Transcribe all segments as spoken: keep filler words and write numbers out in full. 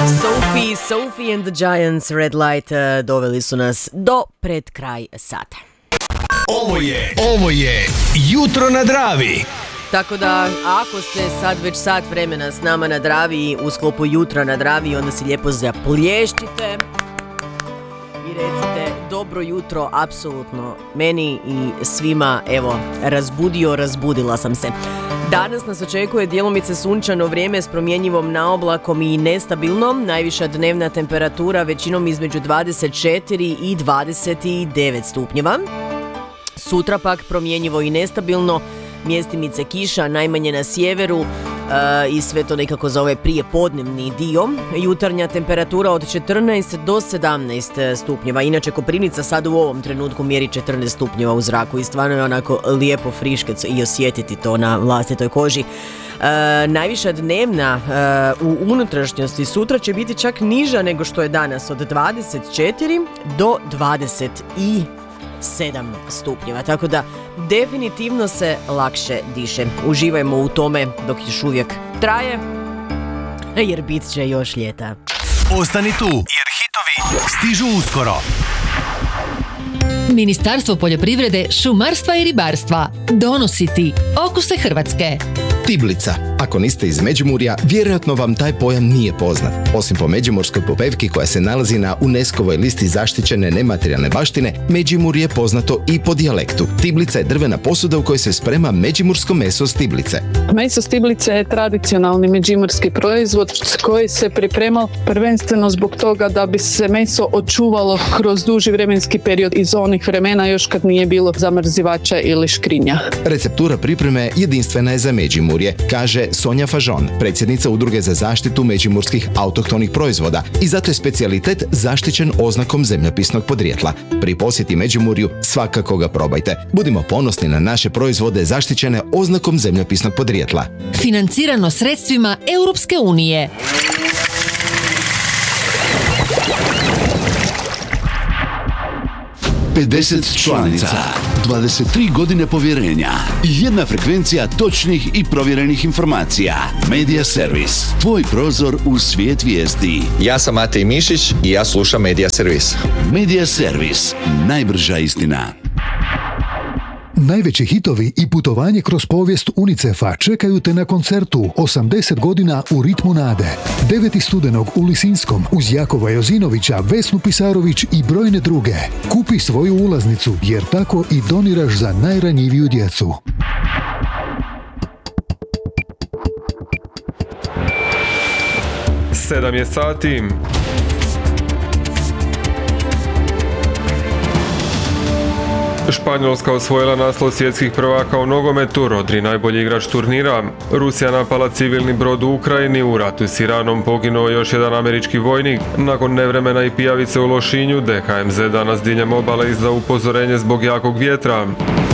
Sophie, Sophie and the Giants, Red Light, uh, doveli su nas do pred kraj sata. Ovo je, ovo je Jutro na Dravi. Tako da, ako ste sad već sat vremena s nama na Dravi, u sklopu Jutra na Dravi, onda si lijepo zaplješćite i recite dobro jutro, apsolutno meni i svima, evo, razbudio, razbudila sam se. Danas nas očekuje djelomice sunčano vrijeme s promjenjivom naoblakom i nestabilnom, najviša dnevna temperatura većinom između dvadeset četiri i dvadeset devet stupnjeva. Sutra pak promjenjivo i nestabilno, mjestimice kiša, najmanje na sjeveru, e, i sve to nekako za ovaj prijepodnevni dio. Jutarnja temperatura od četrnaest do sedamnaest stupnjeva. Inače, Koprivnica sad u ovom trenutku mjeri četrnaest stupnjeva u zraku i stvarno je onako lijepo friškec i osjetiti to na vlastitoj koži. E, najviša dnevna e, u unutrašnjosti sutra će biti čak niža nego što je danas, od dvadeset četiri do dvadeset sedam stupnjeva, tako da definitivno se lakše diše. Uživajmo u tome dok još uvijek traje, jer bit će još ljeta. Ostani tu, jer hitovi stižu uskoro. Ministarstvo poljoprivrede, šumarstva i ribarstva donosi ti Okuse Hrvatske. Tiblica. Ako niste iz Međimurja, vjerojatno vam taj pojam nije poznat. Osim po međimurskoj popevki koja se nalazi na UNESCO-voj listi zaštićene nematerijalne baštine, Međimurje je poznato i po dijalektu. Tiblica je drvena posuda u kojoj se sprema međimursko meso stiblice. Meso stiblice je tradicionalni međimurski proizvod koji se pripremao prvenstveno zbog toga da bi se meso očuvalo kroz duži vremenski period iz onih vremena još kad nije bilo zamrzivača ili škrinja. Receptura pripreme jedinstvena je za Međimurje, kaže Sonja Fažon, predsjednica Udruge za zaštitu međimurskih autohtonih proizvoda, i zato je specijalitet zaštićen oznakom zemljopisnog podrijetla. Pri posjeti Međimurju svakako ga probajte. Budimo ponosni na naše proizvode zaštićene oznakom zemljopisnog podrijetla. Financirano sredstvima Europske unije. pedeset članica, dvadeset tri godine povjerenja, jedna frekvencija točnih i provjerenih informacija. Media Servis, tvoj prozor u svijet vijesti. Ja sam Matej Mišić i ja slušam Media Servis. Media Servis, najbrža istina. Najveći hitovi i putovanje kroz povijest UNICEF-a čekaju te na koncertu osamdeset godina u ritmu nade. deveti studenog u Lisinskom uz Jakova Jozinovića, Vesnu Pisarović i brojne druge. Kupi svoju ulaznicu jer tako i doniraš za najranjiviju djecu. Sedam je sati. Španjolska osvojila naslov svjetskih prvaka u nogometu, Rodri najbolji igrač turnira. Rusija napala civilni brod u Ukrajini, u ratu s Iranom poginuo još jedan američki vojnik. Nakon nevremena i pijavice u Lošinju, D H M Z danas diljem obale izdao upozorenje zbog jakog vjetra.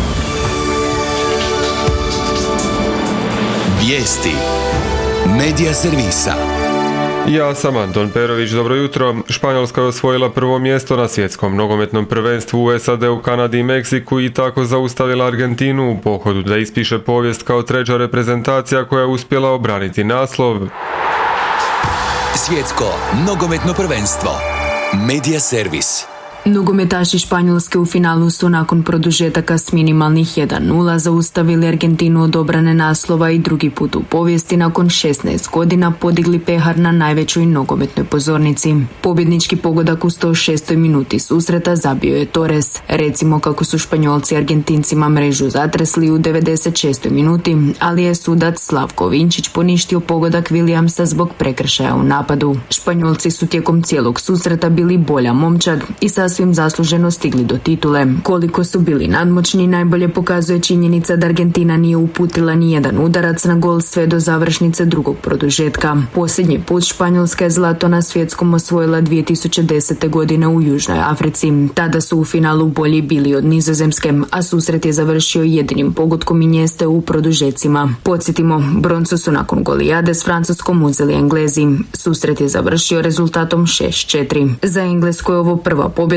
Vijesti Media Servisa. Ja sam Anton Perović, dobro jutro. Španjolska je osvojila prvo mjesto na svjetskom nogometnom prvenstvu u S A D-u, Kanadi i Meksiku i tako zaustavila Argentinu u pohodu da ispiše povijest kao treća reprezentacija koja je uspjela obraniti naslov. Svjetsko nogometno prvenstvo. Media Servis. Nogometaši Španjolske u finalu su nakon produžetaka s minimalnih jedan nula zaustavili Argentinu od obrane naslova i drugi put u povijesti nakon šesnaest godina podigli pehar na najvećoj nogometnoj pozornici. Pobjednički pogodak u sto šestoj minuti susreta zabio je Torres. Recimo kako su Španjolci Argentincima mrežu zatresli u devedeset šestoj minuti, ali je sudac Slavko Vinčić poništio pogodak Williamsa zbog prekršaja u napadu. Španjolci su tijekom cijelog susreta bili bolja momčad i sa svim zasluženo stigli do titule. Koliko su bili nadmoćni najbolje pokazuje činjenica da Argentina nije uputila ni jedan udarac na gol sve do završnice drugog produžetka. Posljednji put Španjolska je zlato na svjetskom osvojila dvije tisuće desete. godine u Južnoj Africi. Tada su u finalu bolji bili od Nizozemske, a susret je završio jedinim pogodkom i njeste u produžecima. Podsjetimo, broncu su nakon golijade s Francuskom uzeli Englezi. Susret je završio rezultatom šest četiri. Za Englesku je ovo prva pobjeda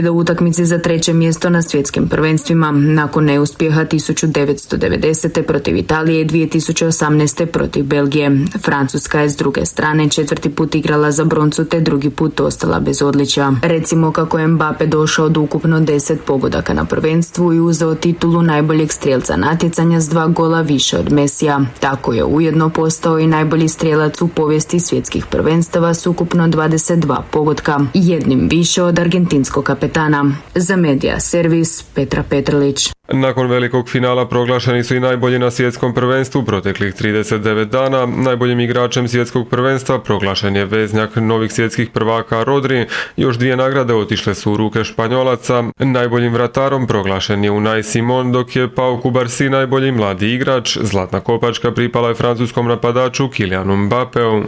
pobjeda u utakmici za treće mjesto na svjetskim prvenstvima, nakon neuspjeha tisuću devetsto devedesete. protiv Italije i dvije tisuće osamnaeste. protiv Belgije. Francuska je s druge strane četvrti put igrala za broncu te drugi put ostala bez odličja. Recimo kako je Mbappe došao do ukupno deset pogodaka na prvenstvu i uzeo titulu najboljeg strijelca natjecanja s dva gola više od Mesija. Tako je ujedno postao i najbolji strijelac u povijesti svjetskih prvenstava s ukupno dvadeset dva pogotka, jednim više od argentinskog kapetana. Za Medija servis Petra Petrlić. Nakon velikog finala proglašeni su i najbolji na svjetskom prvenstvu proteklih trideset devet dana. Najboljim igračem svjetskog prvenstva proglašen je veznjak novih svjetskih prvaka Rodri. Još dvije nagrade otišle su u ruke Španjolaca. Najboljim vratarom proglašen je Unai Simon, dok je Pau Cubarsí najbolji mladi igrač. Zlatna kopačka pripala je francuskom napadaču Kylianu Mbappeu.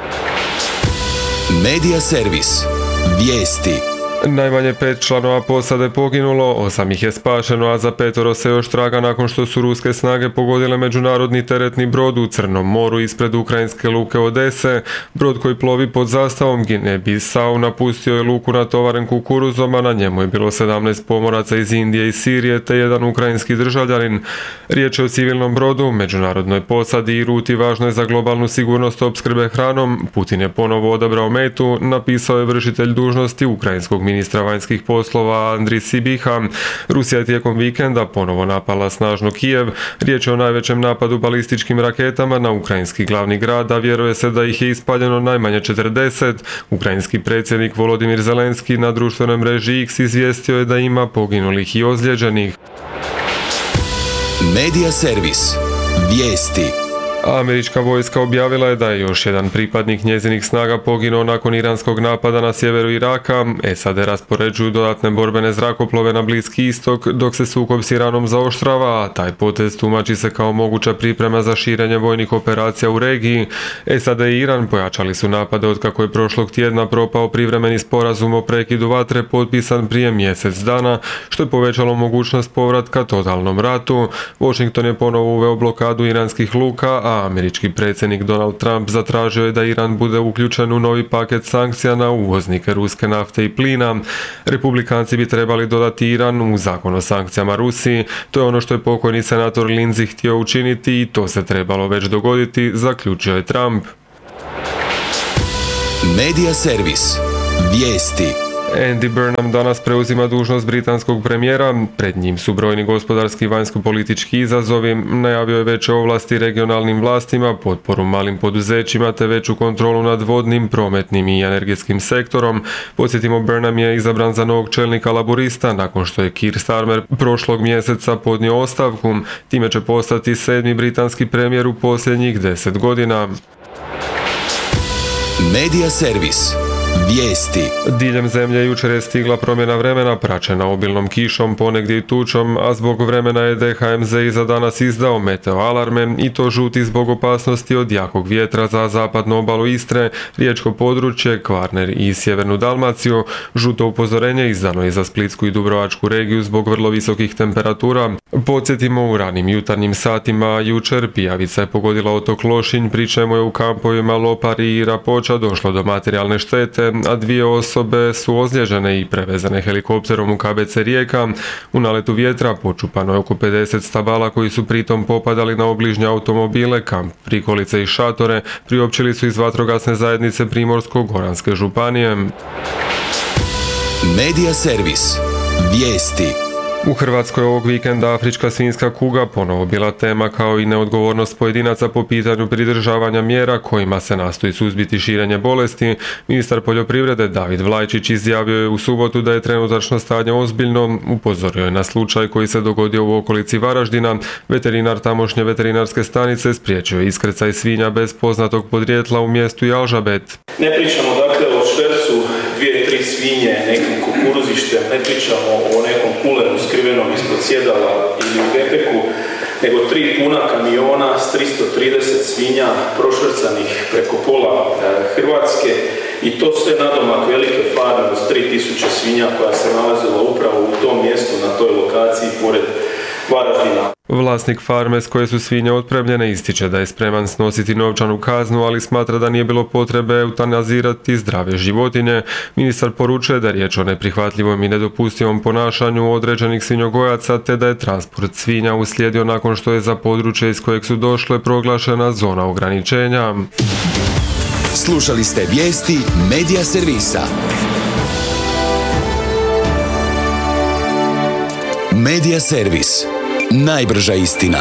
Medija servis. Vijesti. Najmanje pet članova posade poginulo, osam ih je spašeno, a za petoro se još traga nakon što su ruske snage pogodile međunarodni teretni brod u Crnom moru ispred ukrajinske luke Odese. Brod koji plovi pod zastavom Gine-Bisau napustio je luku natovaren kukuruzom, a na njemu je bilo sedamnaest pomoraca iz Indije i Sirije te jedan ukrajinski državljanin. Riječ je o civilnom brodu, međunarodnoj posadi i ruti važnoj za globalnu sigurnost opskrbe hranom. Putin je ponovo odabrao metu, napisao je vršitelj dužnosti ukrajinskog ministra ministra vanjskih poslova Andrij Sibiha. Rusija je tijekom vikenda ponovo napala snažno Kijev. Riječ je o najvećem napadu balističkim raketama na ukrajinski glavni grad, a vjeruje se da ih je ispaljeno najmanje četrdeset. Ukrajinski predsjednik Volodimir Zelenski na društvenoj mreži X izvijestio je da ima poginulih i ozlijeđenih. Medija servis. Vijesti. Američka vojska objavila je da je još jedan pripadnik njezinih snaga poginuo nakon iranskog napada na sjeveru Iraka. S A D raspoređuju dodatne borbene zrakoplove na Bliski istok dok se sukob s Iranom zaoštrava, a taj potez tumači se kao moguća priprema za širenje vojnih operacija u regiji. S A D i Iran pojačali su napade otkako je prošlog tjedna propao privremeni sporazum o prekidu vatre potpisan prije mjesec dana, što je povećalo mogućnost povratka totalnom ratu. Washington je ponovo uveo blokadu iranskih luka, a američki predsjednik Donald Trump zatražio je da Iran bude uključen u novi paket sankcija na uvoznike ruske nafte i plina. Republikanci bi trebali dodati Iran u zakon o sankcijama Rusiji. To je ono što je pokojni senator Lindsey htio učiniti i to se trebalo već dogoditi, zaključio je Trump. Medija servis. Vijesti. Andy Burnham danas preuzima dužnost britanskog premijera. Pred njim su brojni gospodarski i vanjsko-politički izazovi. Najavio je veće ovlasti regionalnim vlastima, potporu malim poduzećima te veću kontrolu nad vodnim, prometnim i energetskim sektorom. Podsjetimo, Burnham je izabran za novog čelnika laborista nakon što je Keir Starmer prošlog mjeseca podnio ostavku. Time će postati sedmi britanski premijer u posljednjih deset godina. Medija servis. Vijesti. Diljem zemlje jučer je stigla promjena vremena praćena obilnom kišom, ponegdje i tučom, a zbog vremena je D H M Z i za danas izdao meteo alarme i to žuti zbog opasnosti od jakog vjetra za zapadnu obalu Istre, riječko područje, Kvarner i sjevernu Dalmaciju. Žuto upozorenje izdano je za Splitsku i Dubrovačku regiju zbog vrlo visokih temperatura. Podsjetimo, u ranim jutarnjim satima jučer pijavica je pogodila otok Lošinj, pri čemu je u kampovima Lopari i Rapoča došlo do materijalne štete, a dvije osobe su ozlijeđene i prevezane helikopterom u K B C Rijeka. U naletu vjetra počupano je oko pedeset stabala koji su pritom popadali na obližnje automobile, kamp, prikolice i šatore, priopćili su iz vatrogasne zajednice Primorsko-goranske županije. Medija servis. Vijesti. U Hrvatskoj ovog vikenda afrička svinjska kuga ponovo bila tema, kao i neodgovornost pojedinaca po pitanju pridržavanja mjera kojima se nastoji suzbiti širenje bolesti. Ministar poljoprivrede David Vlajčić izjavio je u subotu da je trenutačno stanje ozbiljno, upozorio je na slučaj koji se dogodio u okolici Varaždina. Veterinar tamošnje veterinarske stanice spriječio je iskrcaj svinja bez poznatog podrijetla u mjestu Jalžabet. Ne pričamo dakle o švercu dvije, tri svinje, nekim kukuruzištem, ne pričamo o nekom kuleru skrivenom ispod sjedala ili u gepeku, nego tri puna kamiona s tristo trideset svinja prošvercanih preko pola e, Hrvatske i to sve nadomak velike farme od tri tisuće svinja koja se nalazila upravo u tom mjestu, na toj lokaciji, pored Varaždina. Vlasnik farme s koje su svinje otpremljene ističe da je spreman snositi novčanu kaznu, ali smatra da nije bilo potrebe eutanazirati zdrave životinje. Ministar poručuje da je riječ o neprihvatljivom i nedopustivom ponašanju određenih svinjogojaca, te da je transport svinja uslijedio nakon što je za područje iz kojeg su došle proglašena zona ograničenja. Slušali ste vijesti Medija servisa. Medija servis. Najbrža istina.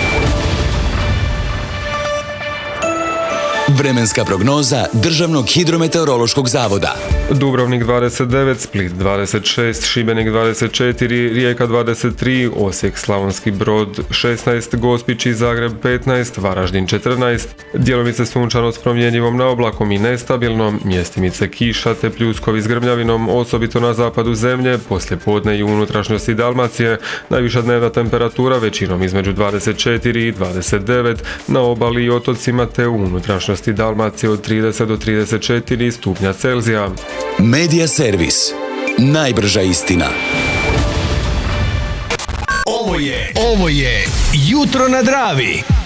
Vremenska prognoza Državnog hidrometeorološkog zavoda. Dubrovnik dvadeset devet, Split dvadeset šest, Šibenik dvadeset četiri, Rijeka dvadeset tri, Osijek, Slavonski Brod šesnaest, Gospić i Zagreb petnaest, Varaždin četrnaest, djelomice sunčano s promjenjivom na oblakom i nestabilnom, mjestimice kiša te pljuskovi s grmljavinom, osobito na zapadu zemlje, poslijepodne i u unutrašnjosti Dalmacije, najviša dnevna temperatura većinom između dvadeset četiri i dvadeset devet, na obali i otocima te u unutrašnjosti Dalmacije od trideset do trideset četiri stupnja Celzija. Medija servis. Najbrža istina. Ovo je, ovo je Jutro na Dravi.